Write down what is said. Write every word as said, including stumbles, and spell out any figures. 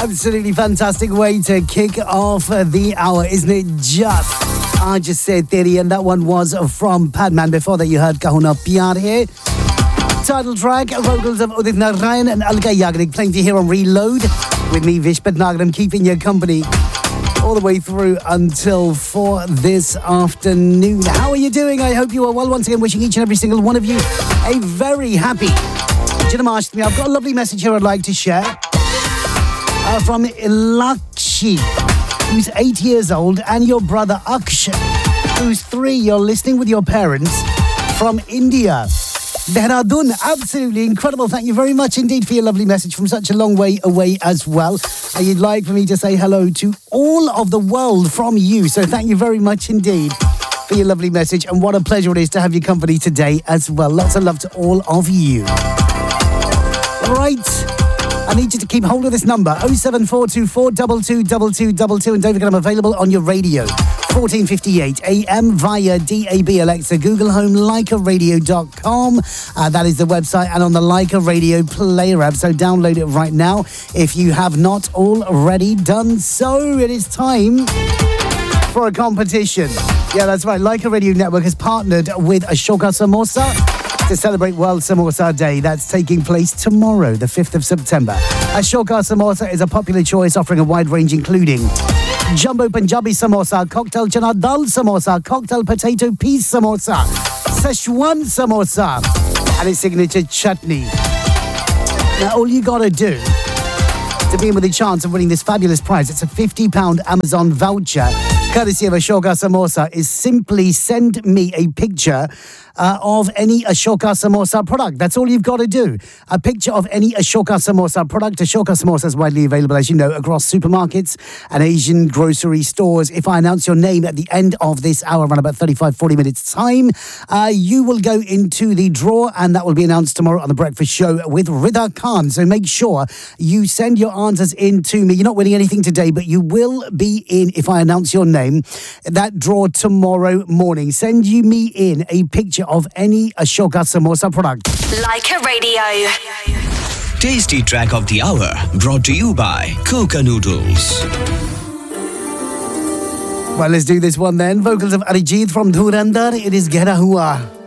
Absolutely fantastic way to kick off the hour, isn't it? Just, I just said Teri, and that one was from Padman. Before that, you heard Kahuna Pyar Hai. Title track, vocals of Udit Narayan and Alka Yagnik, playing to you here on Reload. With me, Vish Bhatnagar, keeping you company all the way through until four this afternoon. How are you doing? I hope you are well. Once again, wishing each and every single one of you a very happy Janmashtami. I've got a lovely message here I'd like to share uh, from Ilakshi, who's eight years old, and your brother Akshay, who's three. You're listening with your parents from India. Dehradun, absolutely incredible. Thank you very much indeed for your lovely message from such a long way away as well. And you'd like for me to say hello to all of the world from you. So thank you very much indeed for your lovely message. And what a pleasure it is to have your company today as well. Lots of love to all of you. Right. I need you to keep hold of this number, oh seven four two four two two two two two two. And don't forget I'm available on your radio. fourteen fifty-eight A M via D A B, Alexa, Google Home, Leica Radio dot com. Uh, that is the website, and on the Leica Radio Player app. So download it right now if you have not already done so. It is time for a competition. Yeah, that's right. Leica Radio Network has partnered with Ashoka Samosa to celebrate World Samosa Day. That's taking place tomorrow, the fifth of September. Ashoka Samosa is a popular choice offering a wide range including Jumbo Punjabi Samosa, Cocktail Chana Dal Samosa, Cocktail Potato Peas Samosa, Szechuan Samosa, and its signature chutney. Now, all you gotta do to be in with a chance of winning this fabulous prize, it's a fifty pound Amazon voucher, courtesy of Ashoka Samosa, is simply send me a picture Uh, of any Ashoka Samosa product. That's all you've got to do. A picture of any Ashoka Samosa product. Ashoka Samosa is widely available, as you know, across supermarkets and Asian grocery stores. If I announce your name at the end of this hour, around about thirty-five, forty minutes time, uh, you will go into the draw, and that will be announced tomorrow on The Breakfast Show with Rida Khan. So make sure you send your answers in to me. You're not winning anything today, but you will be in, if I announce your name, that draw tomorrow morning. Send you me in a picture of any Ashoka Samosa product. Leica Radio. Tasty track of the hour brought to you by Coca Noodles. Well, let's do this one then. Vocals of Arijit from Dhurandhar. It is Gera Hua.